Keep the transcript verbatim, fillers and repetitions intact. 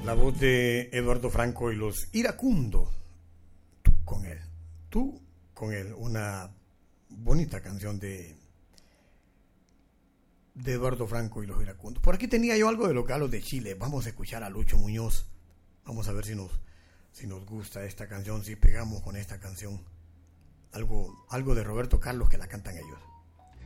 La voz de Eduardo Franco y los Iracundo. Tú con él. Tú con él. Una bonita canción de, de Eduardo Franco y los Iracundos. Por aquí tenía yo algo de los Galos de Chile. Vamos a escuchar a Lucho Muñoz. Vamos a ver si nos, si nos gusta esta canción, si pegamos con esta canción. Algo, algo de Roberto Carlos que la cantan ellos.